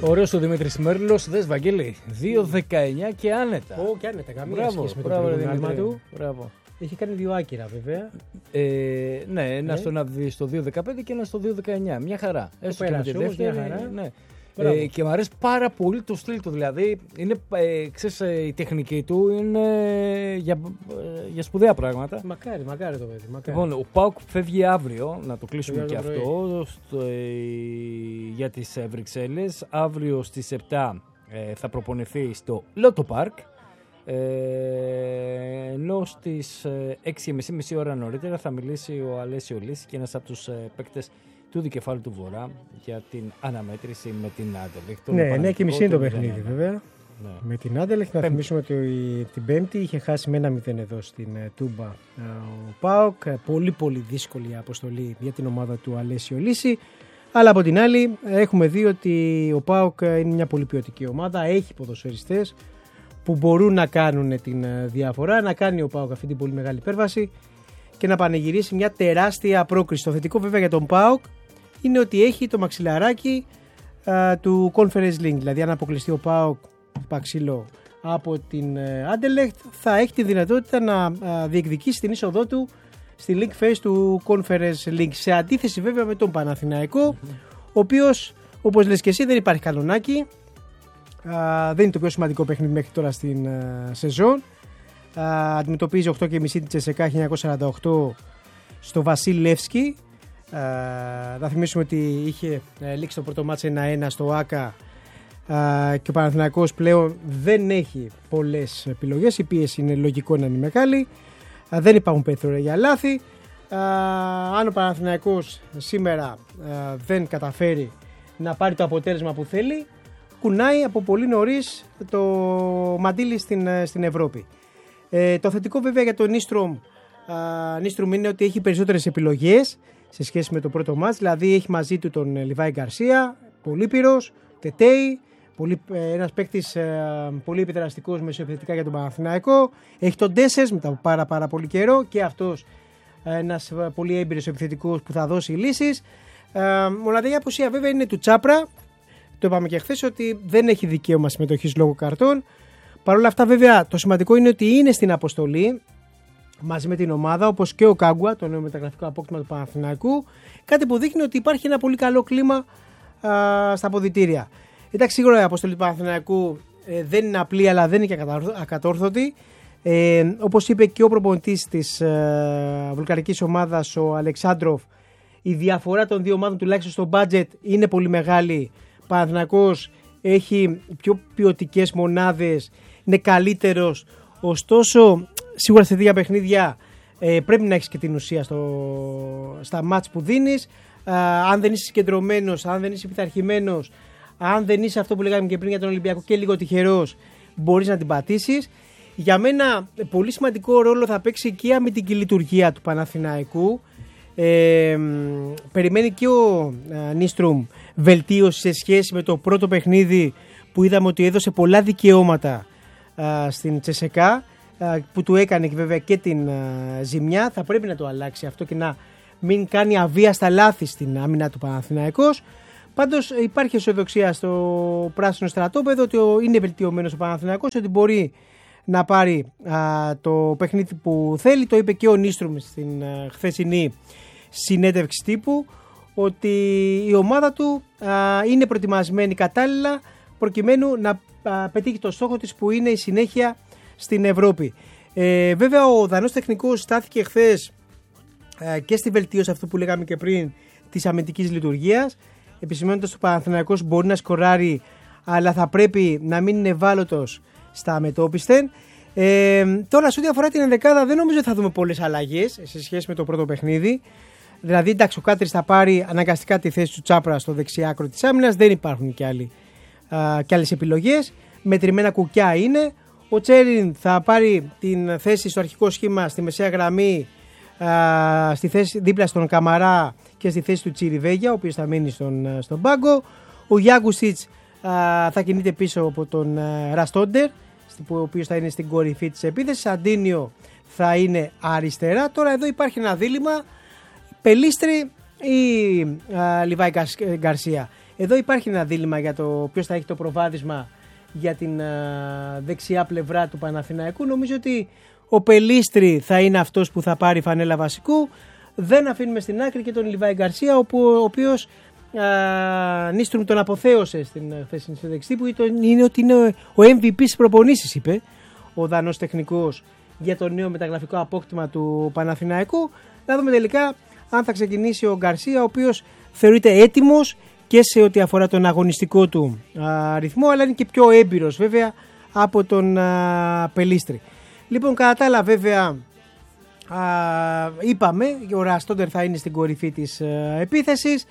Ωραίος ο Δημήτρης Μέρλος, δες Βαγγέλη, 2-19 και άνετα. Και άνετα, καμία σχέση με το προηγούμενο του. Μπράβο. Έχει κάνει 2 άκυρα βέβαια. Ναι, ένα στο 2-15 και ένα στο 2-19. Μια χαρά. Έστω και με τη δεύτερη. Ναι. Και μου αρέσει πάρα πολύ το στυλ του. Δηλαδή, είναι, ξέρεις, η τεχνική του είναι για σπουδαία πράγματα. Μακάρι το παιδί. Λοιπόν, ο ΠΑΟΚ φεύγει αύριο, να το κλείσουμε και αυτό, για τις Βρυξέλλες. Αύριο στις 7 θα προπονηθεί στο Λότο Πάρκ. Ενώ στις 6.30 μισή ώρα νωρίτερα θα μιλήσει ο Αλέσιο Λύση και ένας από τους παίκτες του Δικεφάλου του Βορρά για την αναμέτρηση με την Άντελεχτ. Ναι, 9.30 είναι το παιχνίδι βέβαια. Ναι. Με την Άντελεχτ, να θυμίσουμε ότι την Πέμπτη είχε χάσει με 1-0 εδώ στην Τούμπα ο ΠΑΟΚ. Πολύ δύσκολη αποστολή για την ομάδα του Αλέσιο Λύση. Αλλά από την άλλη έχουμε δει ότι ο ΠΑΟΚ είναι μια πολύ ποιοτική ομάδα, έχει ποδοσφαιριστές που μπορούν να κάνουν την διαφορά, να κάνει ο ΠΑΟΚ αυτή την πολύ μεγάλη υπέρβαση και να πανηγυρίσει μια τεράστια πρόκριση. Το θετικό βέβαια για τον ΠΑΟΚ είναι ότι έχει το μαξιλαράκι του Conference League. Δηλαδή αν αποκλειστεί ο ΠΑΟΚ παξίλο από την Anderlecht θα έχει τη δυνατότητα να διεκδικήσει την είσοδό του στη League Phase του Conference League. Σε αντίθεση βέβαια με τον Παναθηναϊκό, ο οποίος, όπως λες και εσύ, δεν υπάρχει κανονάκι. Δεν είναι το πιο σημαντικό παιχνίδι μέχρι τώρα στην σεζόν. Αντιμετωπίζει 8.30 τη Τσεσεκά 1948 στο Βασίλ Λεύσκι. Να θυμίσουμε ότι είχε λήξει το πρώτο μάτς 1-1 στο ΆΚΑ και ο Παναθηναϊκός πλέον δεν έχει πολλές επιλογές. Η πίεση είναι λογικό να είναι μεγάλη. Δεν υπάρχουν περιθώρια για λάθη. Αν ο Παναθηναϊκός σήμερα δεν καταφέρει να πάρει το αποτέλεσμα που θέλει, κουνάει από πολύ νωρίς το μαντίλι στην Ευρώπη. Το θετικό βέβαια για τον Νίστρουμ είναι ότι έχει περισσότερες επιλογές σε σχέση με το πρώτο μάτς. Δηλαδή έχει μαζί του τον Λιβάη Γκαρσία, Πολύπυρος, Τετέι, ένας παίκτης πολύ επιδραστικός μεσοεπιθετικά για τον Παναθηναϊκό. Έχει τον Ντέσες μετά από πάρα πολύ καιρό και αυτός ένας πολύ έμπειρος επιθετικός που θα δώσει λύσεις. Μοναδική απουσία βέβαια είναι του Τσάπρα. Το είπαμε και χθες ότι δεν έχει δικαίωμα συμμετοχής λόγω καρτών. Παρ' όλα αυτά βέβαια το σημαντικό είναι ότι είναι στην αποστολή μαζί με την ομάδα, όπως και ο Κάγκουα, το νέο μεταγραφικό απόκτημα του Παναθηναϊκού, κάτι που δείχνει ότι υπάρχει ένα πολύ καλό κλίμα στα αποδυτήρια. Εντάξει, σίγουρα η αποστολή του Παναθηναϊκού δεν είναι απλή, αλλά δεν είναι και ακατόρθωτη. Όπως είπε και ο προπονητής της βουλγαρικής ομάδας, ο Αλεξάντροφ, η διαφορά των δύο ομάδων τουλάχιστον στο budget είναι πολύ μεγάλη. Ο Παναθηναϊκός έχει πιο ποιοτικές μονάδες, είναι καλύτερος, ωστόσο σίγουρα σε δύο παιχνίδια πρέπει να έχεις και την ουσία στα μάτς που δίνεις. Αν δεν είσαι συγκεντρωμένος, αν δεν είσαι πειθαρχημένος, αν δεν είσαι αυτό που λέγαμε και πριν για τον Ολυμπιακό και λίγο τυχερός, μπορείς να την πατήσεις. Για μένα πολύ σημαντικό ρόλο θα παίξει και η αμυντική λειτουργία του Παναθηναϊκού. Περιμένει και ο Νίστρουμ βελτίωση σε σχέση με το πρώτο παιχνίδι που είδαμε ότι έδωσε πολλά δικαιώματα στην Τσεσεκά, που του έκανε και βέβαια και την ζημιά. Θα πρέπει να το αλλάξει αυτό και να μην κάνει αβίαστα λάθη στην άμυνα του Παναθηναϊκός. Πάντως υπάρχει αισιοδοξία στο πράσινο στρατόπεδο ότι είναι βελτιωμένος ο Παναθηναϊκός, ότι μπορεί να πάρει το παιχνίδι που θέλει. Το είπε και ο Νίστρουμ στην χθεσινή συνέντευξη τύπου, ότι η ομάδα του είναι προετοιμασμένη κατάλληλα προκειμένου να πετύχει το στόχο της, που είναι η συνέχεια στην Ευρώπη. Βέβαια ο Δανός τεχνικός στάθηκε χθες και στη βελτίωση αυτού που λέγαμε και πριν της αμυντικής λειτουργίας, επισημαίνοντας ότι ο Παναθηναϊκός μπορεί να σκοράρει, αλλά θα πρέπει να μην είναι ευάλωτος στα αμετώπιστεν. Τώρα σε ό,τι αφορά την ενδεκάδα δεν νομίζω ότι θα δούμε πολλές αλλαγές σε σχέση με το πρώτο παιχνίδι. Δηλαδή εντάξει, ο Κάτρης θα πάρει αναγκαστικά τη θέση του Τσάπρα στο δεξιάκρο της άμυνας, δεν υπάρχουν και άλλες επιλογές, μετρημένα κουκιά είναι. Ο Τσέριν θα πάρει την θέση στο αρχικό σχήμα στη μεσαία γραμμή, στη θέση δίπλα στον Καμαρά και στη θέση του Τσιριβέγια, ο οποίος θα μείνει στον πάγκο. Ο Γιάγκουσιτς θα κινείται πίσω από τον Ραστόντερ, ο οποίος θα είναι στην κορυφή της επίθεσης. Αντίνιο θα είναι αριστερά. Τώρα εδώ υπάρχει ένα δίλημμα, Πελίστρη ή Λιβάη Γκαρσία. Εδώ υπάρχει ένα δίλημμα για το ποιος θα έχει το προβάδισμα για την δεξιά πλευρά του Παναθηναϊκού. Νομίζω ότι ο Πελίστρη θα είναι αυτός που θα πάρει φανέλα βασικού. Δεν αφήνουμε στην άκρη και τον Λιβάη Γκαρσία, ο οποίος Νίστρουμ τον αποθέωσε στην χθεσινή συνέντευξη που είναι ότι είναι ο MVP στις προπονήσεις, είπε ο Δανός τεχνικός για το νέο μεταγραφικό απόκτημα του Παναθηναϊκού. Να δούμε τελικά αν θα ξεκινήσει ο Γκαρσία, ο οποίος θεωρείται έτοιμος και σε ό,τι αφορά τον αγωνιστικό του ρυθμό, αλλά είναι και πιο έμπειρος βέβαια από τον Πελίστρη. Λοιπόν, κατά τα άλλα βέβαια είπαμε, ο Ραστόντερ θα είναι στην κορυφή της επίθεσης.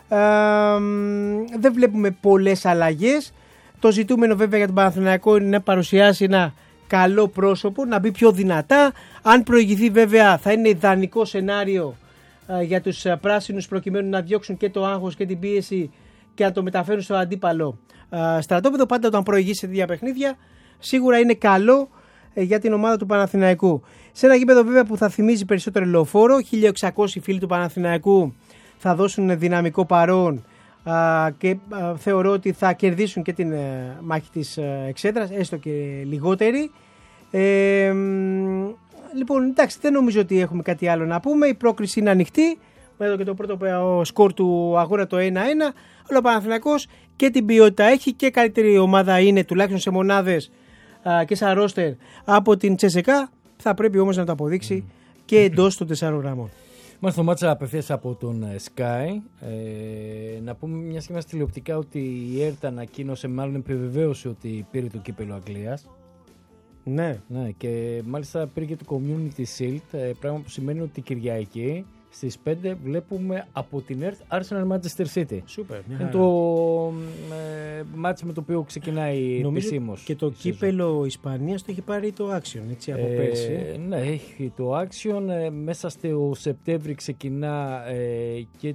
Δεν βλέπουμε πολλές αλλαγές. Το ζητούμενο βέβαια για τον Παναθηναϊκό είναι να παρουσιάσει ένα καλό πρόσωπο, να μπει πιο δυνατά. Αν προηγηθεί βέβαια θα είναι ιδανικό σενάριο για τους πράσινους προκειμένου να διώξουν και το άγχος και την πίεση και να το μεταφέρουν στο αντίπαλο στρατόπεδο. Πάντα όταν προηγήσει σε τέτοια παιχνίδια σίγουρα είναι καλό για την ομάδα του Παναθηναϊκού. Σε ένα γήπεδο βέβαια που θα θυμίζει περισσότερο Λεωφόρο, 1600 φίλοι του Παναθηναϊκού θα δώσουν δυναμικό παρόν και θεωρώ ότι θα κερδίσουν και την μάχη της εξέδρας, έστω και λιγότερη. Λοιπόν, εντάξει, δεν νομίζω ότι έχουμε κάτι άλλο να πούμε. Η πρόκριση είναι ανοιχτή. Εδώ και το πρώτο σκορ του αγώνα το 1-1. Αλλά ο Παναθηναϊκός και την ποιότητα έχει και καλύτερη ομάδα είναι, τουλάχιστον σε μονάδες και σαν ρόστερ, από την Τσεσεκά. Θα πρέπει όμως να το αποδείξει και εντός των 4 γραμμών. Μάλιστα, το μάτσα απευθείας από τον Sky. Να πούμε μια σχέση τηλεοπτικά ότι η ΕΡΤ ανακοίνωσε, μάλλον επιβεβαίωσε ότι πήρε το κύπελο Αγγλίας. Ναι. Και μάλιστα πήρε και το Community Shield, πράγμα που σημαίνει ότι Κυριακή στις 5 βλέπουμε από την ΕΡΤ Arsenal Manchester City. Σούπερ. Είναι το μάτς με το οποίο ξεκινάει επισήμως. Και το κύπελο Ισπανίας το έχει πάρει το Action, έτσι, από πέρσι. Ναι, έχει το Action. Μέσα στο Σεπτέμβρη ξεκινά και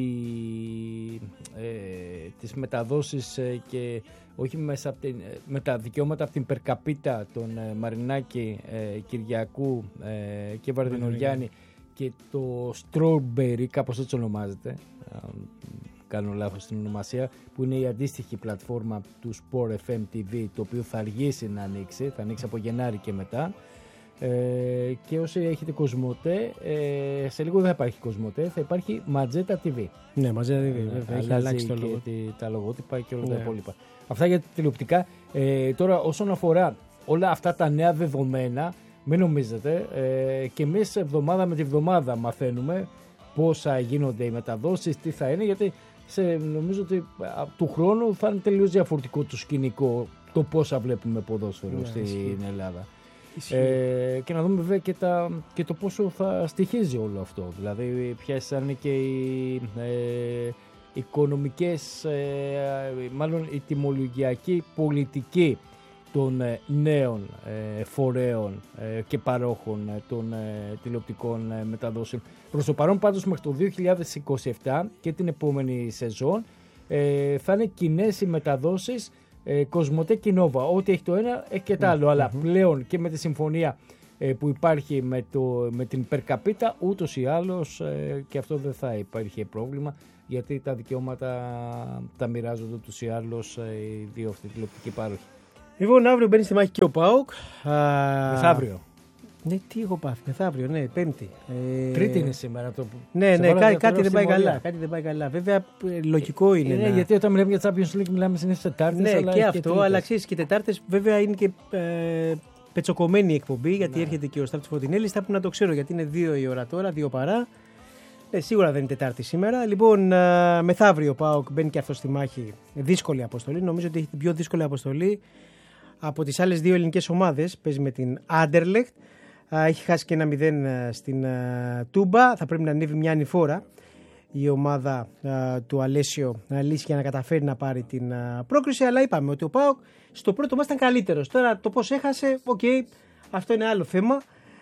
τις μεταδόσεις και όχι μέσα από με τα δικαιώματα από την Περκαπίτα, τον Μαρινάκη, Κυριακού και Βαρδινογιάννη και το Strawberry, κάπως έτσι ονομάζεται, κάνω λάθος στην ονομασία, που είναι η αντίστοιχη πλατφόρμα του Sport FM TV, το οποίο θα αργήσει να ανοίξει, θα ανοίξει από Γενάρη και μετά. Και όσοι έχετε Κοσμοτέ, σε λίγο δεν θα υπάρχει Κοσμοτέ, θα υπάρχει Magenta TV. Ναι, Magenta TV, βέβαια, έχει αλλάξει το λόγο. Τα λογότυπα και όλα τα υπόλοιπα. Αυτά για τα τηλεοπτικά. Τώρα όσον αφορά όλα αυτά τα νέα δεδομένα, μην νομίζετε, και εμείς εβδομάδα με τη βδομάδα μαθαίνουμε πόσα γίνονται οι μεταδόσεις, τι θα είναι, γιατί νομίζω ότι του χρόνου θα είναι τελείως διαφορετικό το σκηνικό, το πόσα βλέπουμε ποδόσφαιρο στην Ελλάδα. Και να δούμε βέβαια και το πόσο θα στοιχίζει όλο αυτό, δηλαδή ποιες θα είναι και οι οικονομικές, μάλλον η τιμολογιακή πολιτική των νέων φορέων και παρόχων των τηλεοπτικών μεταδόσεων. Προς το παρόν πάντως μέχρι το 2027 και την επόμενη σεζόν θα είναι κοινές οι μεταδόσεις Κοσμοτέ και Νόβα. Ό,τι έχει το ένα έχει και το άλλο, αλλά πλέον και με τη συμφωνία που υπάρχει με την Περκαπίτα ούτως ή άλλως και αυτό δεν θα υπάρχει πρόβλημα, γιατί τα δικαιώματα τα μοιράζονται ούτως ή άλλως οι δύο αυτοί τηλεοπτικοί πάροχοι. Λοιπόν, αύριο μπαίνει στη μάχη και ο ΠΑΟΚ. Μεθαύριο. Ναι, τι έχω πάθει, μεθαύριο, ναι, Πέμπτη. Τρίτη είναι σήμερα το που. Ναι, κάτι δεν πάει καλά. Κάτι δεν πάει καλά. Βέβαια, λογικό είναι. Ναι, γιατί όταν μιλάμε για Champions League μιλάμε συνήθως Τετάρτες. Ναι, αλλά και αυτό, αλλά ξέρεις και Τετάρτες βέβαια είναι και πετσοκομμένη η εκπομπή, γιατί έρχεται και ο Σταύρος Φωτεινέλης. Θα πρέπει να το ξέρω, γιατί είναι 2 η ώρα τώρα, 2 παρά. Σίγουρα δεν είναι Τετάρτη σήμερα. Λοιπόν, μεθαύριο ο ΠΑΟΚ μπαίνει και αυτό στη μάχη. Δύσκολη αποστολή. Νομίζω ότι έχει την πιο δύσκολη αποστολή από τις άλλες 2 ελληνικές ομάδες. Παίζει με την Άντερλεχτ. Έχει χάσει και 1-0 στην Τούμπα. Θα πρέπει να ανέβει μια ανηφόρα η ομάδα του Αλέσιο Λύση για να καταφέρει να πάρει την πρόκριση. Αλλά είπαμε ότι ο ΠΑΟΚ στο πρώτο μας ήταν καλύτερος. Τώρα το πώς έχασε, αυτό είναι άλλο θέμα.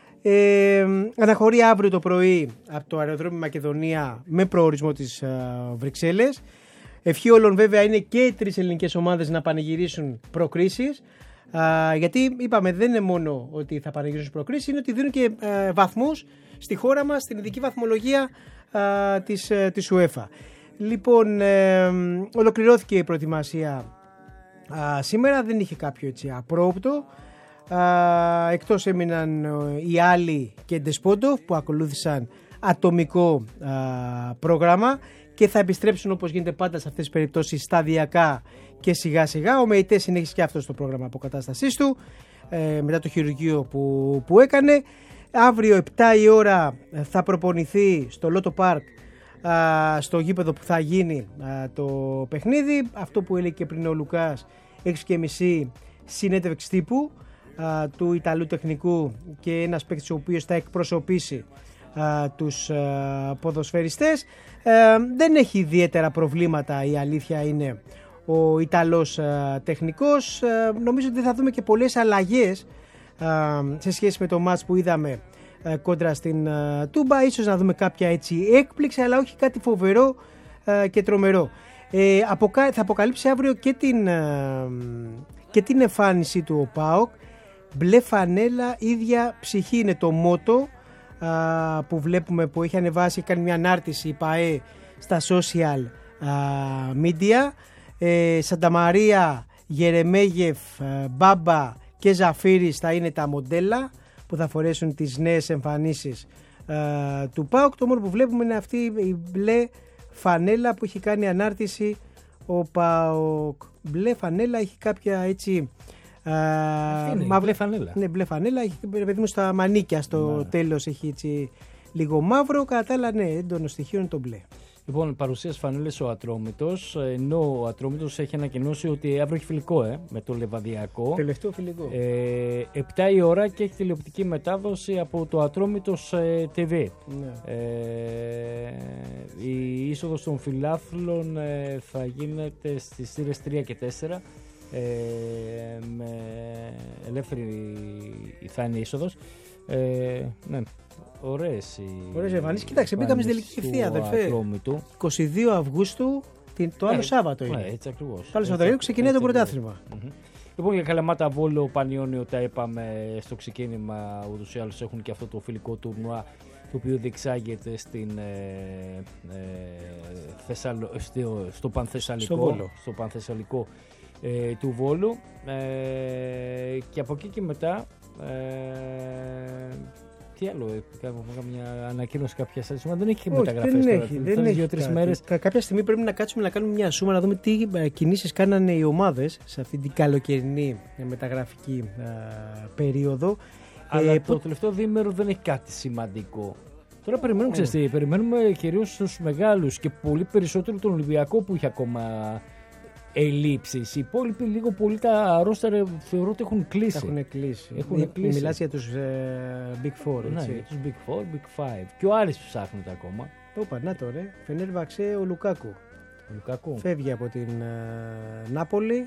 Αναχωρεί αύριο το πρωί από το αεροδρόμιο Μακεδονία με προορισμό τις Βρυξέλλες. Ευχή όλων βέβαια είναι και οι 3 ελληνικές ομάδες να πανηγυρίσουν προκρίσεις. Γιατί είπαμε δεν είναι μόνο ότι θα πανηγυρίσουν προκρίσεις, είναι ότι δίνουν και βαθμούς στη χώρα μας, στην ειδική βαθμολογία της UEFA. Λοιπόν, ολοκληρώθηκε η προετοιμασία σήμερα, δεν είχε κάποιο έτσι απρόοπτο. Εκτός έμειναν οι άλλοι και Ντεσπόντοφ που ακολούθησαν ατομικό πρόγραμμα και θα επιστρέψουν όπως γίνεται πάντα σε αυτές τις περιπτώσεις σταδιακά και σιγά σιγά. Ο Μεϊτέ συνέχισε και αυτό το πρόγραμμα αποκατάστασής του μετά το χειρουργείο που έκανε. Αύριο 7 η ώρα θα προπονηθεί στο Λότο Πάρκ, στο γήπεδο που θα γίνει το παιχνίδι. Αυτό που έλεγε και πριν ο Λουκάς, 6:30 συνέντευξη τύπου του Ιταλού τεχνικού και ένας παίκτης ο οποίος θα εκπροσωπήσει τους ποδοσφαιριστές. Δεν έχει ιδιαίτερα προβλήματα, η αλήθεια είναι, ο Ιταλός τεχνικός. Νομίζω ότι θα δούμε και πολλές αλλαγές σε σχέση με το μάτς που είδαμε κόντρα στην Τούμπα. Ίσως να δούμε κάποια έτσι έκπληξη, αλλά όχι κάτι φοβερό και τρομερό. Θα αποκαλύψει αύριο και την εμφάνιση του ο ΠΑΟΚ. Μπλε φανέλα, ίδια ψυχή είναι το μότο που βλέπουμε, που έχει ανεβάσει, κάνει μια ανάρτηση η ΠΑΕ στα social media. Σανταμαρία, Γερεμέγεφ, Μπάμπα και Ζαφίρης θα είναι τα μοντέλα που θα φορέσουν τις νέες εμφανίσεις του ΠΑΟΚ. Το μόνο που βλέπουμε είναι αυτή η μπλε φανέλα που έχει κάνει ανάρτηση ο ΠΑΟΚ. Μπλε φανέλα, έχει κάποια έτσι μπλε φανέλα. Ναι, μπλε φανέλα, έχει, παιδί μου, στα μανίκια στο τέλος έχει έτσι λίγο μαύρο, κατά τα άλλα ναι, έντονο στοιχείο είναι το μπλε. Λοιπόν, παρουσίασε φανέλες ο Ατρόμητος, ενώ ο Ατρόμητος έχει ανακοινώσει ότι αύριο έχει φιλικό με το Λεβαδιακό. Τελευταίο φιλικό. 7 η ώρα και έχει τηλεοπτική μετάδοση από το Ατρόμητος TV. Ναι. Η είσοδος των φιλάθλων θα γίνεται στις θύρες 3 και 4. Με ελεύθερη θα είναι η είσοδος. Ναι. Ωραίες εμφανίσεις. Κοίταξε, μπήκαμε στην τελική ευθεία, αδερφέ. 22 Αυγούστου, το άλλο Σάββατο είναι. Έτσι ακριβώς. Το άλλο Σαββατοκύριακο ξεκινάει το πρωτάθλημα. Λοιπόν, για Καλαμάτα, Βόλο, Πανιόνιο τα είπαμε στο ξεκίνημα. Ούτως ή άλλως έχουν και αυτό το φιλικό τουρνουά, το οποίο διεξάγεται στο Πανθεσσαλικό του Βόλου. Και από εκεί και μετά τι άλλο, μια ανακοίνωση κάποια στιγμή. Δεν έχει μεταγραφές τώρα. Δεν έχει 2-3 μέρες. Κάποια στιγμή πρέπει να κάτσουμε να κάνουμε μια σούμα, να δούμε τι κινήσεις κάνανε οι ομάδες σε αυτή την καλοκαιρινή μεταγραφική περίοδο. Αλλά το τελευταίο διήμερο δεν έχει κάτι σημαντικό. Τώρα περιμένουμε κυρίως τους μεγάλους και πολύ περισσότερο τον Ολυμπιακό που έχει ακόμα ελλείψεις. Οι υπόλοιποι λίγο πολύ τα ρόστερ θεωρώ ότι έχουν κλείσει. Μιλάς για τους Big Four, έτσι. Ναι, τους Big Four, Big Five. Και ο Άρης ψάχνεται ακόμα. Να το ρε. Φενέρμπαξε ο Λουκάκου. Φεύγει από την Νάπολη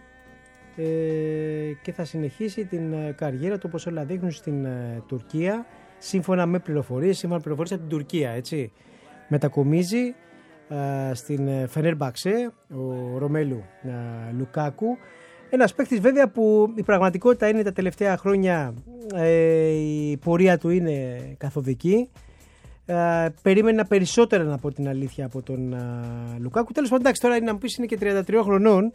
και θα συνεχίσει την καριέρα του, όπως όλα δείχνουν, στην Τουρκία. Σύμφωνα με πληροφορίες από την Τουρκία, έτσι. Μετακομίζει στην Φενέρμπαξε ο Ρωμέλου Λουκάκου, ένας παίκτης βέβαια που η πραγματικότητα είναι τα τελευταία χρόνια η πορεία του είναι καθοδική. Περίμενα περισσότερα, από την αλήθεια, από τον Λουκάκου. Τέλος πάντων, εντάξει, τώρα είναι, να μου πεις, είναι και 33 χρονών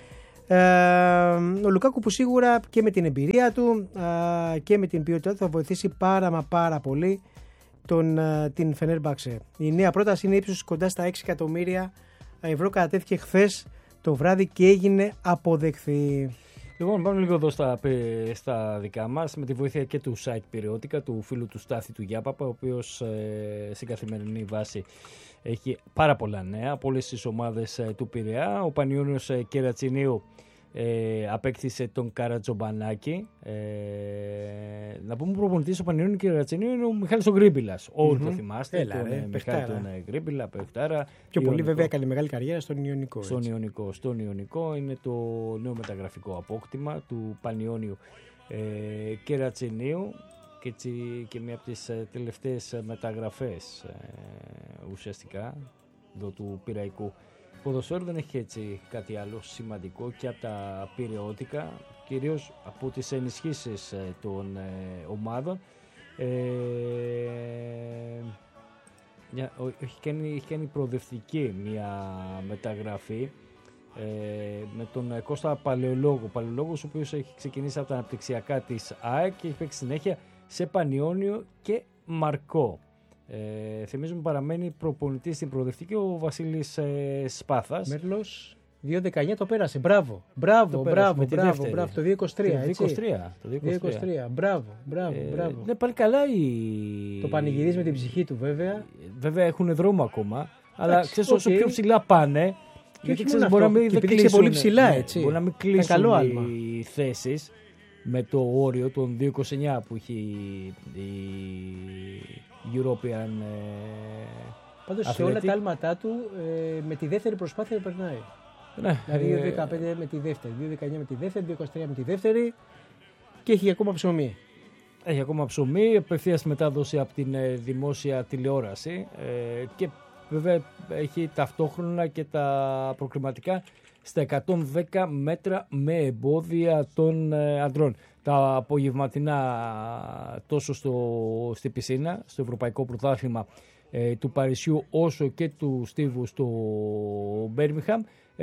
ο Λουκάκου, που σίγουρα και με την εμπειρία του και με την ποιότητά του θα βοηθήσει πάρα πολύ την Φενέρμπαξε. Η νέα πρόταση είναι ύψους κοντά στα 6 εκατομμύρια ευρώ. Κατατέθηκε χθες το βράδυ και έγινε αποδεκτή. Λοιπόν, πάμε λίγο εδώ στα δικά μας, με τη βοήθεια και του site Πειραιώτικα, του φίλου του Στάθη του Γιάπαπα, ο οποίος στην καθημερινή βάση έχει πάρα πολλά νέα από όλες τις ομάδες του Πειραιά. Ο Πανιόνιος Κερατσινίου απέκτησε τον Καρατζομπανάκη. Να πούμε, προπονητής ο Πανιόνιου Κερατσινίου είναι ο Μιχάλης ο Γκρίμπιλας. Όλοι το θυμάστε. Μιχάλη τον Γκρίμπιλα, παιχτάρα. Πιο πολύ βέβαια έκανε μεγάλη καριέρα στον Ιωνικό. Στον Ιωνικό είναι το νέο μεταγραφικό απόκτημα του Πανιόνιου Κερατσινίου. Και έτσι και μία από τις τελευταίες μεταγραφές ουσιαστικά εδώ του πειραϊκού ποδοσφαίρου. Δεν έχει έτσι κάτι άλλο σημαντικό και από τα πειραιώτικα, κυρίως από τις ενισχύσεις των ομάδων. Έχει κάνει προοδευτική μια μεταγραφή με τον Κώστα Παλαιολόγο. Ο Παλαιολόγος, ο οποίος έχει ξεκινήσει από τα αναπτυξιακά της ΑΕΚ και έχει παίξει συνέχεια σε Πανιόνιο και Μαρκό. Θυμίζουμε παραμένει προπονητής στην προοδευτική ο Βασίλης Σπάθας. Μέλος 2-19 το πέρασε. Μπράβο. Το 2023. Το 2023. Μπράβο. Ναι, πάλι καλά το πανηγυρίζει με την ψυχή του βέβαια. Βέβαια έχουν δρόμο ακόμα. Αλλά ξέρεις, όσο πιο ψηλά πάνε. Γιατί ξέρεις, μπορεί να μην κλείσουν πολύ ψηλά, έτσι. Μπορεί να μην κλείσουν οι θέσεις με το όριο των 2.29 που έχει η European. Πάντως σε όλα τα άλματά του με τη δεύτερη προσπάθεια περνάει. Ναι, δηλαδή 2.15 με τη δεύτερη, 2.19 με τη δεύτερη, 2.23 με τη δεύτερη και έχει ακόμα ψωμί. Έχει ακόμα ψωμί, απευθείας μετάδοση από την δημόσια τηλεόραση και βέβαια έχει ταυτόχρονα και τα προκριματικά στα 110 μέτρα με εμπόδια των ανδρών. Τα απογευματινά τόσο στη πισίνα, στο Ευρωπαϊκό Πρωτάθλημα του Παρισιού, όσο και του Στίβου στο Μπέρμιχαμ,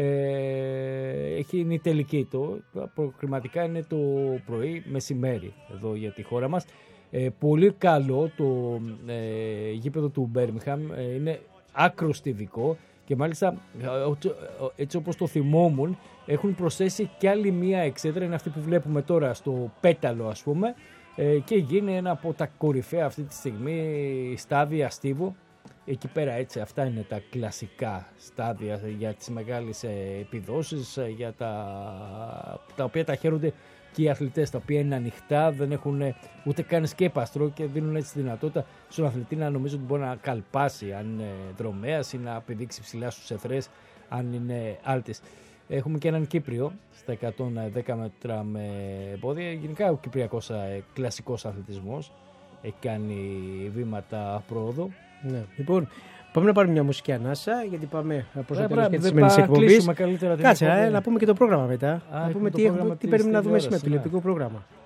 είναι η τελική. Τα προκριματικά είναι το πρωί μεσημέρι εδώ για τη χώρα μας. Πολύ καλό το γήπεδο του Μπέρμιχαμ, είναι άκρο στιβικό και μάλιστα έτσι όπως το θυμόμουν έχουν προσθέσει κι άλλη μία εξέδρα, είναι αυτή που βλέπουμε τώρα στο Πέταλο ας πούμε, και γίνει ένα από τα κορυφαία αυτή τη στιγμή στάδια Στίβου. Εκεί πέρα έτσι, αυτά είναι τα κλασικά στάδια για τις μεγάλες επιδόσεις, για τα οποία τα χαίρονται και οι αθλητές, τα οποία είναι ανοιχτά, δεν έχουν ούτε καν σκέπαστρο και δίνουν έτσι δυνατότητα στον αθλητή να νομίζω ότι μπορεί να καλπάσει αν είναι δρομέας ή να πηδήξει ψηλά στους εθρές αν είναι άλτης. Έχουμε και έναν Κύπριο στα 110 μέτρα με εμπόδια. Γενικά ο Κυπριακός κλασικός αθλητισμός έχει κάνει βήματα πρόοδου. Ναι. Λοιπόν, πάμε να πάρουμε μια μουσική ανάσα, γιατί πάμε προς το τέλος και τη σημερινής εκπομπής. Κάτσε, να πούμε και το πρόγραμμα μετά. Να πούμε τι πρέπει να δούμε σήμερα, το τηλεοπτικό πρόγραμμα.